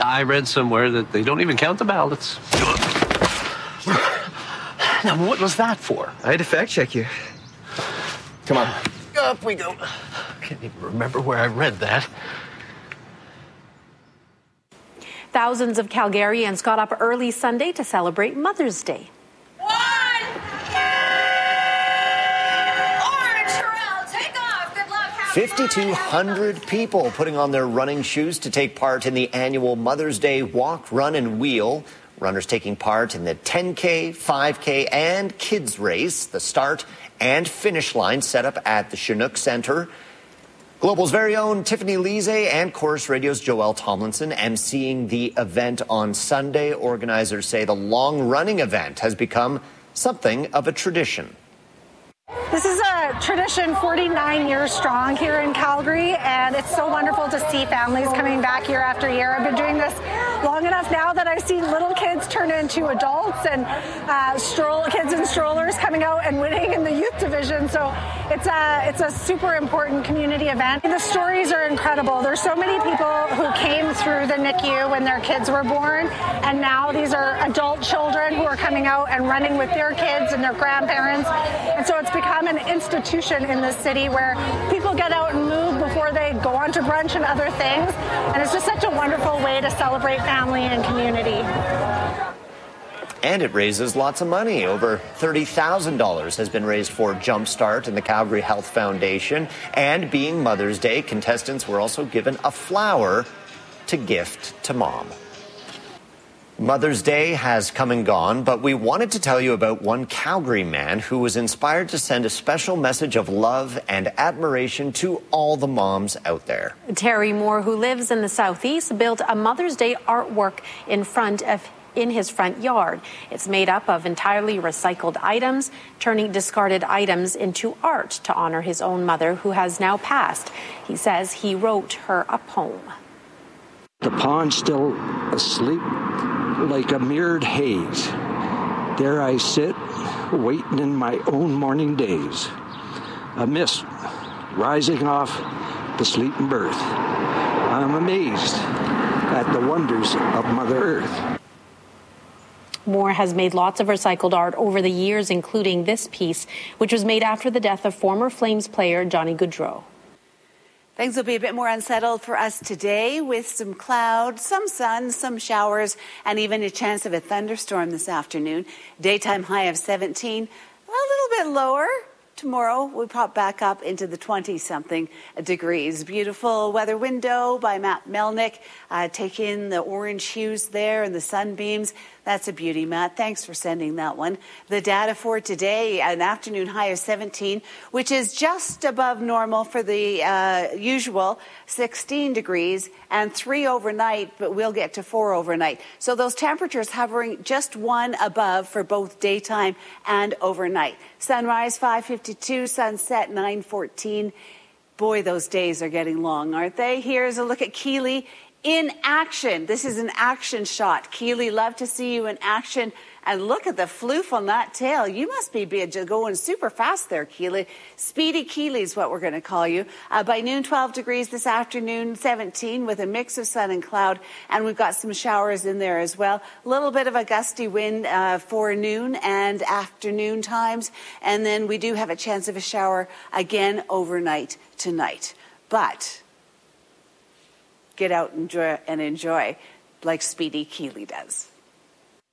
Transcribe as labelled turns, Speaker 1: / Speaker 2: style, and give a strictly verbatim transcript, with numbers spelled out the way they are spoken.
Speaker 1: I read somewhere that they don't even count the ballots. Now, what was that for?
Speaker 2: I had to fact check you. Come on.
Speaker 1: Up we go. I can't even remember where I read that.
Speaker 3: Thousands of Calgarians got up early Sunday to celebrate Mother's Day.
Speaker 4: fifty-two hundred people putting on their running shoes to take part in the annual Mother's Day Walk, Run and Wheel. Runners taking part in the ten K, five K and kids race. The start and finish line set up at the Chinook Centre. Global's very own Tiffany Lise and Chorus Radio's Joelle Tomlinson emceeing the event on Sunday. Organizers say the long-running event has become something of a tradition.
Speaker 5: This is a tradition forty-nine years strong here in Calgary, and it's so wonderful to see families coming back year after year. I've been doing this long enough now that I've seen little kids turn into adults and uh, stroll kids in strollers coming out and winning in the youth division. So it's a it's a super important community event. The stories are incredible. There's so many people who came through the N I C U when their kids were born, and now these are adult children who are coming out and running with their kids and their grandparents. And so it's become an institution in this city where people get out and move before they go on to brunch and other things. And it's just such a wonderful way to celebrate family and community.
Speaker 4: And it raises lots of money. Over thirty thousand dollars has been raised for Jumpstart and the Calgary Health Foundation. And being Mother's Day, contestants were also given a flower to gift to Mom. Mother's Day has come and gone, but we wanted to tell you about one Calgary man who was inspired to send a special message of love and admiration to all the moms out there.
Speaker 3: Terry Moore, who lives in the Southeast, built a Mother's Day artwork in front of in his front yard. It's made up of entirely recycled items, turning discarded items into art to honor his own mother, who has now passed. He says he wrote her a poem.
Speaker 6: The pond's still asleep like a mirrored haze. There I sit, waiting in my own morning days. A mist rising off the sleeping birth. I'm amazed at the wonders of Mother Earth.
Speaker 3: Moore has made lots of recycled art over the years, including this piece, which was made after the death of former Flames player Johnny Gaudreau.
Speaker 7: Things will be a bit more unsettled for us today with some clouds, some sun, some showers, and even a chance of a thunderstorm this afternoon. Daytime high of seventeen, a little bit lower. Tomorrow we pop back up into the twenty-something degrees. Beautiful weather window by Matt Melnick. Uh, take in the orange hues there and the sunbeams. That's a beauty, Matt. Thanks for sending that one. The data for today, an afternoon high of seventeen, which is just above normal for the uh, usual sixteen degrees, and three overnight, but we'll get to four overnight. So those temperatures hovering just one above for both daytime and overnight. Sunrise five fifty-two, sunset nine fourteen. Boy, those days are getting long, aren't they? Here's a look at Keeley in action. This is an action shot. Keeley, love to see you in action. And look at the floof on that tail. You must be going super fast there, Keeley. Speedy Keeley's what we're going to call you. Uh, by noon, twelve degrees this afternoon, seventeen with a mix of sun and cloud. And we've got some showers in there as well. A little bit of a gusty wind uh, for noon and afternoon times. And then we do have a chance of a shower again overnight tonight. But get out and enjoy, and enjoy like Speedy Keeley does.